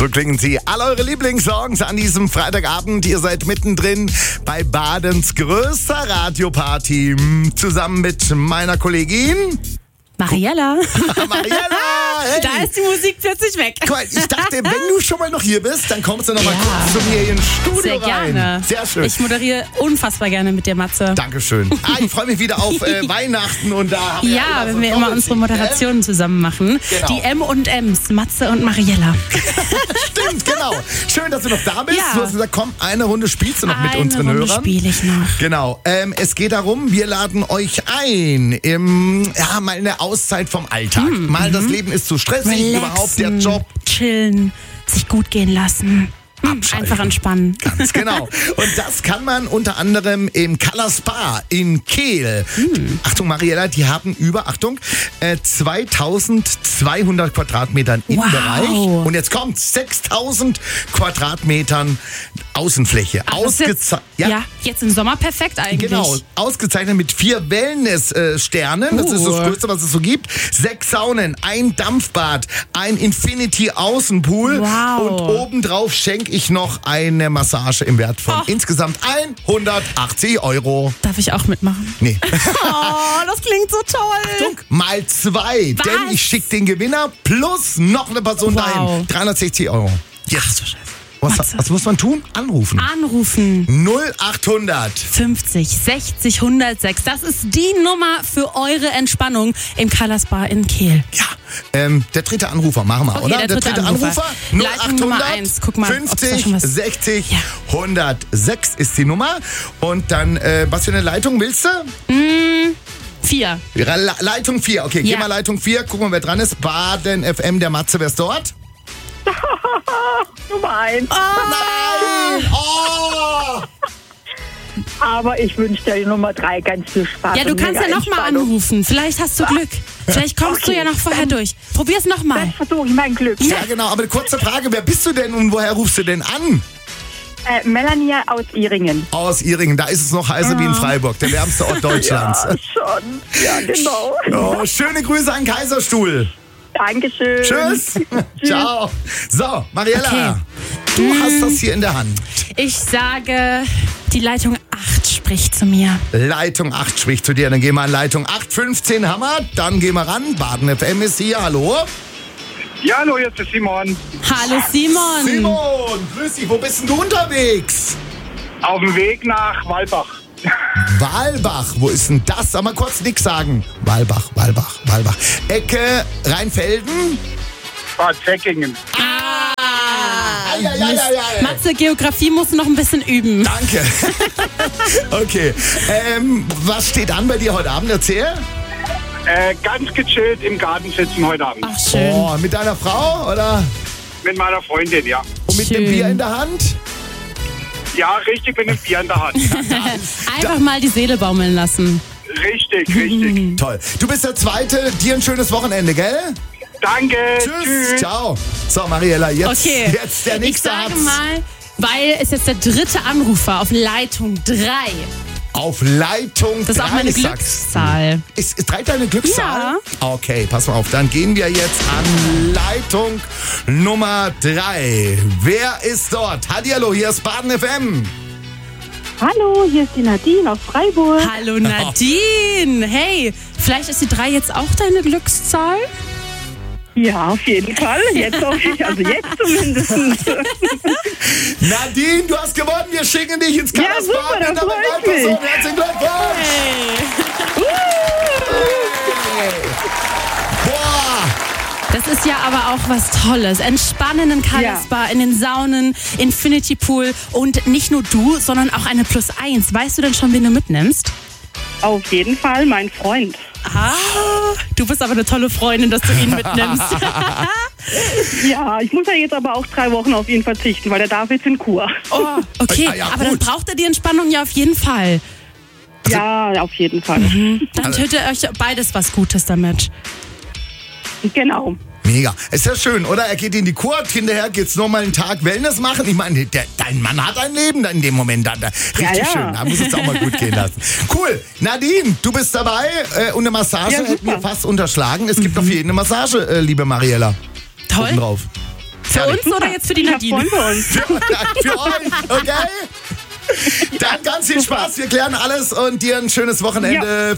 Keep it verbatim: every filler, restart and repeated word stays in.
So klingen sie. All eure Lieblingssongs an diesem Freitagabend. Ihr seid mittendrin bei Badens größter Radioparty. Zusammen mit meiner Kollegin Mariella. Mariella! Hey. Da ist die Musik plötzlich weg. Guck mal, ich dachte, wenn du schon mal noch hier bist, dann kommst du noch mal Ja. kurz zu mir ins Studio Sehr rein. gerne. Sehr schön. Ich moderiere unfassbar gerne mit dir, Matze. Dankeschön. Ah, ich freue mich wieder auf äh, Weihnachten und da haben wir Ja, immer wenn so wir immer tolle unsere Dinge. Moderationen zusammen machen. Genau. Die M und M's, Matze und Mariella. Stimmt, genau. Schön, dass du noch da bist. Ja. Du hast gesagt, komm, eine Runde spielst du noch mit Eine unseren Runde Hörern. spiele ich noch. Genau. Ähm, es geht darum, wir laden euch ein im, ja, mal eine Auszeit vom Alltag. Mhm. Mal das Leben ist zu stressig, überhaupt der Job. Chillen, sich gut gehen lassen. Hm, Abschalten. einfach entspannen. Ganz genau. Und das kann man unter anderem im Color Spa in Kehl. Hm. Achtung, Mariella, die haben über, Achtung, äh, zweitausendzweihundert Quadratmetern Innenbereich. Wow. Und jetzt kommt sechstausend Quadratmetern Außenfläche. Ach, das ist jetzt, Ausgeze- ja. jetzt im Sommer perfekt eigentlich. Genau, ausgezeichnet mit vier Wellness-Sternen. Das ist das Uh. Größte, was es so gibt. Sechs Saunen, ein Dampfbad, ein Infinity-Außenpool. Wow. Und obendrauf schenke ich noch eine Massage im Wert von Oh. insgesamt hundertachtzig Euro. Darf ich auch mitmachen? Nee. Oh, das klingt so toll. Achtung, mal zwei. Was? Denn ich schicke den Gewinner plus noch eine Person Wow. dahin. dreihundertsechzig Euro. Jetzt. Ach du Scheiße. Was, Matze. was muss man tun? Anrufen. Anrufen. null achthundert. fünfzig, sechzig, hundertsechs. Das ist die Nummer für eure Entspannung im Color Spa in Kehl. Ja, ähm, der dritte Anrufer, machen wir, Okay, oder? der dritte Anrufer. null Leitung Nummer eins. Guck mal, ob's da fünfzig, schon was- sechzig, Ja. hundertsechs ist die Nummer. Und dann, äh, was für eine Leitung willst du? Vier. Le Leitung vier. Okay, geh Ja. mal Leitung vier. Gucken wir, wer dran ist. Baden F M, der Matze, wer ist dort? Nummer eins. Nein! Oh! Aber ich wünsche dir die Nummer drei ganz viel Spaß. Ja, du und kannst mega ja nochmal Entspannung. anrufen. Vielleicht hast du Glück. Vielleicht kommst Okay, du ja noch vorher dann- durch. Probier's nochmal. Dann versuche ich mein Glück. Ja, genau. Aber eine kurze Frage. Wer bist du denn und woher rufst du denn an? Äh, Melanie aus Iringen. Aus Iringen. Da ist es noch heißer wie in Freiburg. Der wärmste Ort Deutschlands. Ja, schon. Ja, genau. Oh, schöne Grüße an Kaiserstuhl. Dankeschön. Tschüss. Ciao. So, Mariella, Okay. du hast das hier in der Hand. Ich sage, die Leitung acht spricht zu mir. Leitung acht spricht zu dir. Dann gehen wir an Leitung acht fünfzehn Hammer. Dann gehen wir ran. Baden F M ist hier. Hallo. Ja, hallo, jetzt ist Simon. Hallo Simon. Simon, grüß dich. Wo bist denn du unterwegs? Auf dem Weg nach Walbach. Walbach. Wo ist denn das? Sag mal kurz nichts sagen. Walbach, Walbach, Walbach. Ecke Rheinfelden. Bad Säckingen. Ah, ja, ja, ja, ja. Matze, Geografie musst du noch ein bisschen üben. Danke. Okay. Ähm, was steht an bei dir heute Abend? Erzähl. Äh, ganz gechillt im Garten sitzen heute Abend. Ach, schön. Oh, mit deiner Frau oder? Mit meiner Freundin, ja. Und mit Schön. dem Bier in der Hand? Ja, richtig, mit dem Bier in der Hand. Einfach mal die Seele baumeln lassen. Richtig, richtig. Toll. Du bist der Zweite. Dir ein schönes Wochenende, gell? Danke. Tschüss. Tschüss. Ciao. So, Mariella, jetzt, Okay. jetzt der Ich nächste sage hat's. mal, weil es jetzt der dritte Anrufer auf Leitung drei. Auf Leitung Das ist auch meine drei, sagst Glückszahl. du. Ist, ist drei deine Glückszahl? Ja. Okay, pass mal auf. Dann gehen wir jetzt an Leitung Nummer drei. Wer ist dort? Hallihallo, hier ist Baden F M. Hallo, hier ist die Nadine aus Freiburg. Hallo Nadine. Hey, vielleicht ist die drei jetzt auch deine Glückszahl? Ja, auf jeden Fall. Jetzt auch ich, also jetzt zumindest. Nadine, du hast gewonnen. Wir schicken dich ins Ja, Kallersbad super, da mit der freu ich Begleitperson. mich. Herzlichen Glückwunsch. Hey. Boah. Das ist ja aber auch was Tolles. Entspannen in Color Ja. Spa, in den Saunen, Infinity Pool und nicht nur du, sondern auch eine Plus eins. Weißt du denn schon, wen du mitnimmst? Auf jeden Fall mein Freund. Ah, du bist aber eine tolle Freundin, dass du ihn mitnimmst. Ja, ich muss ja jetzt aber auch drei Wochen auf ihn verzichten, weil er darf jetzt in Kur. Oh, okay, Ah, ja, aber dann gut. braucht er die Entspannung ja auf jeden Fall. Ja, auf jeden Fall. Dann tut ihr euch beides was Gutes damit. Genau. Mega. Ist ja schön, oder? Er geht in die Kur, hinterher geht's nochmal einen Tag Wellness machen. Ich meine, der, dein Mann hat ein Leben da in dem Moment. Da, da, richtig Ja, ja. schön. Da muss es auch mal gut gehen lassen. Cool. Nadine, du bist dabei äh, und eine Massage Ja, hätten wir super. fast unterschlagen. Es gibt auf jeden eine Massage, äh, liebe Mariella. Toll. Oben drauf. Für uns oder jetzt für die Ja, Nadine? freuen wir uns. Für, für euch, okay? Dann ganz viel Spaß, wir klären alles und dir ein schönes Wochenende.